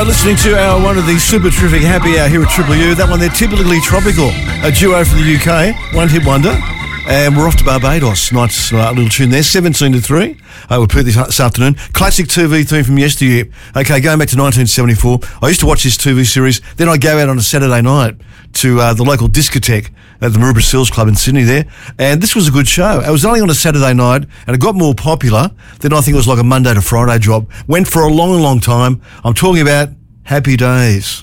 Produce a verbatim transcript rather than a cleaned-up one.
listening to our one of the super terrific happy hour here at Triple U. That one, they're typically tropical. A duo from the U K, one hit wonder. And we're off to Barbados. Nice uh, little tune there. seventeen to three. I will put this this afternoon. Classic T V theme from yesteryear. Okay, going back to nineteen seventy-four. I used to watch this T V series. Then I'd go out on a Saturday night to uh, the local discotheque at the Maroubra Seals Club in Sydney there. And this was a good show. It was only on a Saturday night and it got more popular. Then I think it was like a Monday to Friday job. Went for a long, long time. I'm talking about Happy Days.